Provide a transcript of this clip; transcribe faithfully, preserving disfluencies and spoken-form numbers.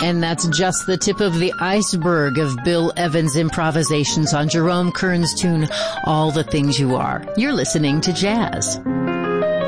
And that's just the tip of the iceberg of Bill Evans' improvisations on Jerome Kern's tune, All the Things You Are. You're listening to Jazz.